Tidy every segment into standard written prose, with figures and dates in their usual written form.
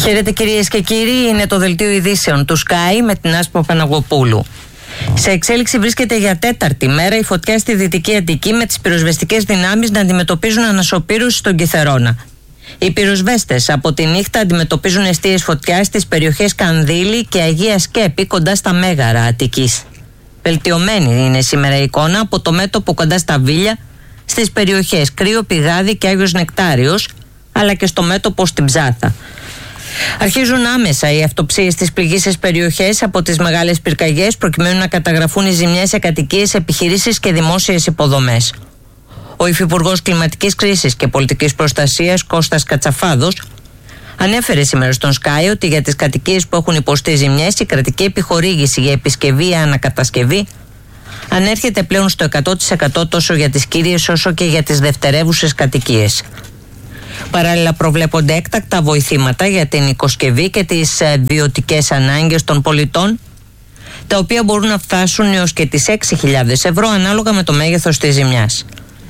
Χαίρετε κυρίες και κύριοι, είναι το δελτίο ειδήσεων του Sky με την Άσπα Παναγοπούλου. Σε εξέλιξη βρίσκεται για τέταρτη μέρα η φωτιά στη Δυτική Αττική, με τις πυροσβεστικές δυνάμεις να αντιμετωπίζουν ανασωπήρωση στον Κιθερώνα. Οι πυροσβέστες από τη νύχτα αντιμετωπίζουν εστίες φωτιάς στις περιοχές Κανδύλη και Αγία Σκέπη κοντά στα Μέγαρα Αττικής. Βελτιωμένη είναι σήμερα η εικόνα από το μέτωπο κοντά στα Βίλια, στις περιοχές Κρύο, Πηγάδι και Άγιος Νεκτάριος, αλλά και στο μέτωπο στην Ψάθα. Αρχίζουν άμεσα οι αυτοψίες στις πληγήσεις περιοχές από τις μεγάλες πυρκαγιές, προκειμένου να καταγραφούν οι ζημιές σε κατοικίες, επιχειρήσεις και δημόσιες υποδομές. Ο Υφυπουργός Κλιματικής Κρίσης και Πολιτικής Προστασίας, Κώστας Κατσαφάδος, ανέφερε σήμερα στον Sky ότι για τις κατοικίες που έχουν υποστεί ζημιές, η κρατική επιχορήγηση για επισκευή ή ανακατασκευή ανέρχεται πλέον στο 100% τόσο για τις κύριες όσο και για τις δευτερεύουσες κατοικίες. Παράλληλα, προβλέπονται έκτακτα βοηθήματα για την οικοσκευή και τις βιωτικές ανάγκες των πολιτών, τα οποία μπορούν να φτάσουν έως και τις 6.000 ευρώ ανάλογα με το μέγεθος της ζημιάς.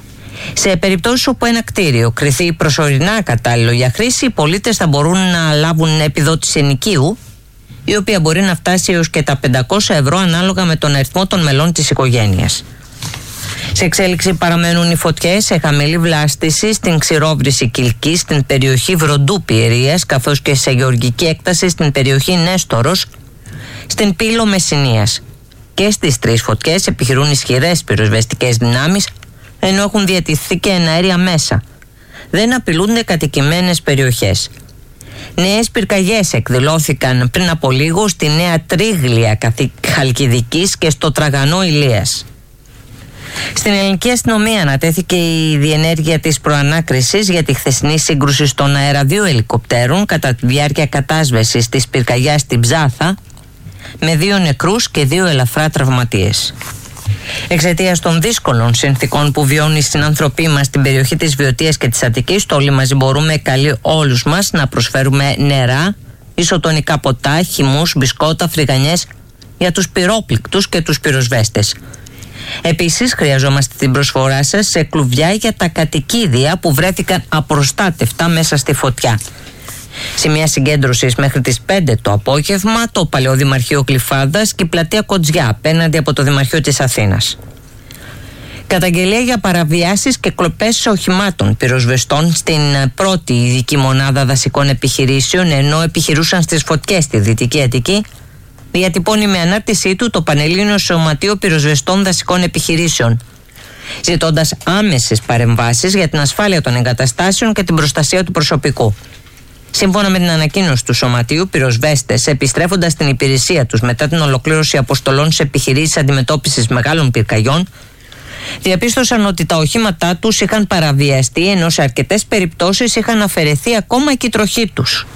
Σε περιπτώσεις όπου ένα κτίριο κριθεί προσωρινά κατάλληλο για χρήση, οι πολίτες θα μπορούν να λάβουν επιδότηση ενοικίου, η οποία μπορεί να φτάσει έως και τα 500 ευρώ ανάλογα με τον αριθμό των μελών της οικογένειας. Σε εξέλιξη παραμένουν οι φωτιές σε χαμηλή βλάστηση στην Ξηρόβρηση Κιλκής, στην περιοχή Βροντού Πιερίας, καθώς και σε γεωργική έκταση στην περιοχή Νέστορος, στην Πύλο Μεσσηνίας. Και στις τρεις φωτιές επιχειρούν ισχυρές πυροσβεστικές δυνάμεις, ενώ έχουν διατηθεί και εναέρια μέσα. Δεν απειλούνται κατοικημένες περιοχές. Νέες πυρκαγιές εκδηλώθηκαν πριν από λίγο στη Νέα Τρίγλια Χαλκιδικής και στο Τραγανό Ηλίας. Στην ελληνική αστυνομία ανατέθηκε η διενέργεια της προανάκρισης για τη χθεσινή σύγκρουση στον αέρα 2 ελικοπτέρων κατά τη διάρκεια κατάσβεσης της πυρκαγιάς στην Ψάθα, με 2 νεκρούς και 2 ελαφρά τραυματίες. Εξαιτίας των δύσκολων συνθηκών που βιώνει οι συνάνθρωποι μας στην περιοχή της Βιωτίας και της Αττικής, το Όλοι Μαζί Μπορούμε καλεί όλους μας να προσφέρουμε νερά, ισοτονικά ποτά, χυμούς, μπισκότα, φρυγανιές για τους πυρόπληκτους και τους πυροσβέστες. Επίσης, χρειαζόμαστε την προσφορά σας σε κλουβιά για τα κατοικίδια που βρέθηκαν απροστάτευτα μέσα στη φωτιά. Σημεία συγκέντρωσης μέχρι τις 5 το απόγευμα, το Παλαιό Δημαρχείο Κλιφάδας και η πλατεία Κοτζιά απέναντι από το Δημαρχείο της Αθήνας. Καταγγελία για παραβιάσεις και κλοπές οχημάτων πυροσβεστών στην πρώτη ειδική μονάδα δασικών επιχειρήσεων, ενώ επιχειρούσαν στις φωτιές στη Δυτική Αττική, διατυπώνει με ανάρτησή του το Πανελλήνιο Σωματείο Πυροσβεστών Δασικών Επιχειρήσεων, ζητώντας άμεσες παρεμβάσεις για την ασφάλεια των εγκαταστάσεων και την προστασία του προσωπικού. Σύμφωνα με την ανακοίνωση του Σωματείου, πυροσβέστες, επιστρέφοντας στην υπηρεσία τους μετά την ολοκλήρωση αποστολών σε επιχειρήσεις αντιμετώπισης μεγάλων πυρκαγιών, διαπίστωσαν ότι τα οχήματά τους είχαν παραβιαστεί, ενώ σε αρκετές περιπτώσεις είχαν αφαιρεθεί ακόμα και η τροχή τους.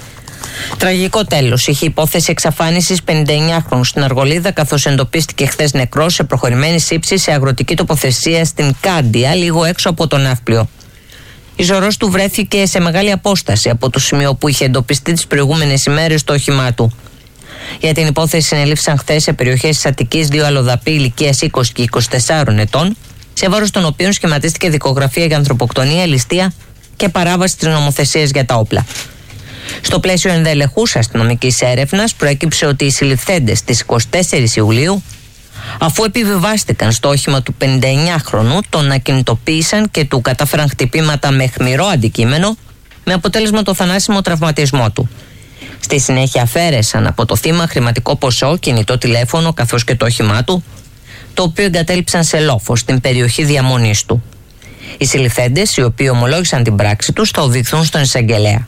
Τραγικό τέλος είχε η υπόθεση εξαφάνισης 59χρονου στην Αργολίδα, καθώς εντοπίστηκε χθες νεκρός σε προχωρημένη σύψη σε αγροτική τοποθεσία στην Κάντια, λίγο έξω από το ναύπλιο. Η ζωρός του βρέθηκε σε μεγάλη απόσταση από το σημείο που είχε εντοπιστεί τις προηγούμενες ημέρες το όχημά του. Για την υπόθεση συνελήφθησαν χθες σε περιοχές της Αττικής 2 αλλοδαποί ηλικίας 20 και 24 ετών, σε βάρος των οποίων σχηματίστηκε δικογραφία για ανθρωποκτονία, ληστεία και παράβαση της νομοθεσίας για τα όπλα. Στο πλαίσιο ενδελεχούς αστυνομικής έρευνας προέκυψε ότι οι συλληφθέντες στις 24 Ιουλίου, αφού επιβιβάστηκαν στο όχημα του 59χρονου, τον ακινητοποίησαν και του κατάφεραν χτυπήματα με αιχμηρό αντικείμενο, με αποτέλεσμα το θανάσιμο τραυματισμό του. Στη συνέχεια αφαίρεσαν από το θύμα χρηματικό ποσό, κινητό τηλέφωνο καθώς και το όχημά του, το οποίο εγκατέλειψαν σε λόφο στην περιοχή διαμονής του. Οι συλληφθέντες, οι οποίοι ομολόγησαν την πράξη τους, θα οδηγηθούν στον εισαγγελέα.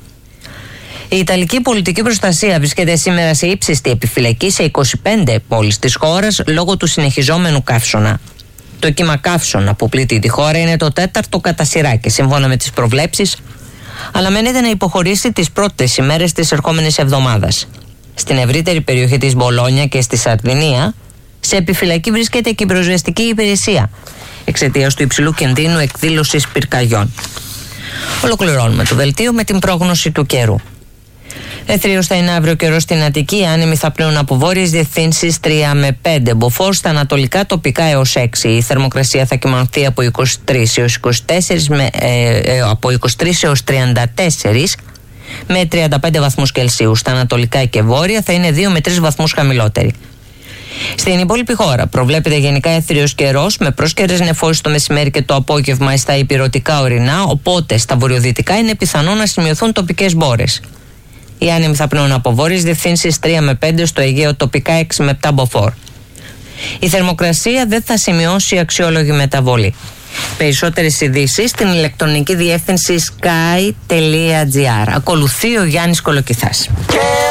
Η Ιταλική πολιτική προστασία βρίσκεται σήμερα σε ύψιστη επιφυλακή σε 25 πόλεις της χώρας λόγω του συνεχιζόμενου καύσωνα. Το κύμα καύσωνα που πλήττει τη χώρα είναι το 4ο κατά σειρά και σύμφωνα με τις προβλέψεις αναμένεται να υποχωρήσει τις πρώτες ημέρες της ερχόμενης εβδομάδας. Στην ευρύτερη περιοχή της Μπολόνια και στη Σαρδινία σε επιφυλακή βρίσκεται και η πυροσβεστική υπηρεσία εξαιτίας του υψηλού κινδύνου εκδήλωσης πυρκαγιών. Ολοκληρώνουμε το δελτίο με την πρόγνωση του καιρού. Εθρίος θα είναι αύριο καιρός στην Αττική, άνεμοι θα πλέουν από βόρειες διευθύνσεις 3 με 5, μποφόρ στα ανατολικά τοπικά έως 6. Η θερμοκρασία θα κυμανθεί από 23 έως 34, από 23 έως 34, με 35 βαθμούς Κελσίου. Στα ανατολικά και βόρεια θα είναι 2 με 3 βαθμούς χαμηλότερη. Στην υπόλοιπη χώρα προβλέπεται γενικά έθριος καιρός με πρόσκαιρες νεφώσεις το μεσημέρι και το απόγευμα στα υπηρωτικά ορεινά, οπότε στα βορειοδυτικά είναι πιθανό να σημειωθούν τοπικές μπόρες. Οι άνεμοι θα πνέουν από βόρειες διευθύνσεις 3 με 5, στο Αιγαίο τοπικά 6 με 7 μποφόρ. Η θερμοκρασία δεν θα σημειώσει αξιόλογη μεταβολή. Περισσότερες ειδήσεις στην ηλεκτρονική διεύθυνση sky.gr. Ακολουθεί ο Γιάννης Κολοκυθάς.